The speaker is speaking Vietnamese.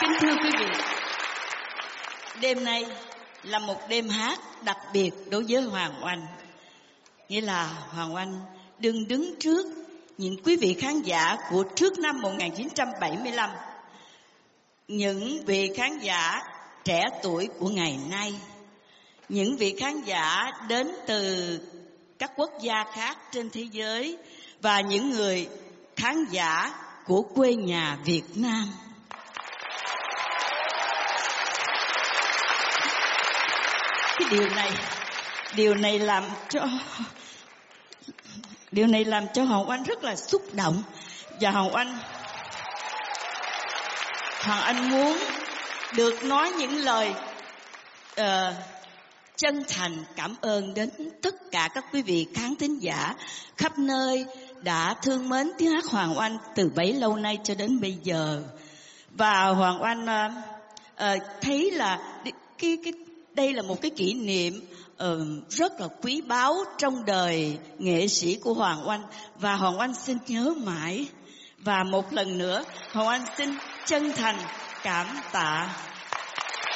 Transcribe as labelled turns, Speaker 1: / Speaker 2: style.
Speaker 1: Kính thưa quý vị, đêm nay là một đêm hát đặc biệt đối với Hoàng Oanh. Nghĩa là Hoàng Oanh đừng đứng trước những quý vị khán giả của trước năm 1975, những vị khán giả trẻ tuổi của ngày nay, những vị khán giả đến từ các quốc gia khác trên thế giới và những người khán giả của quê nhà Việt Nam. Cái điều này làm cho Hoàng Oanh rất là xúc động, và Hoàng Oanh muốn được nói những lời chân thành cảm ơn đến tất cả các quý vị khán thính giả khắp nơi đã thương mến tiếng hát Hoàng Oanh từ bấy lâu nay cho đến bây giờ. Và Hoàng Oanh thấy là đây là một cái kỷ niệm rất là quý báu trong đời nghệ sĩ của Hoàng Oanh, và Hoàng Oanh xin nhớ mãi. Và một lần nữa Hoàng Oanh xin chân thành cảm tạ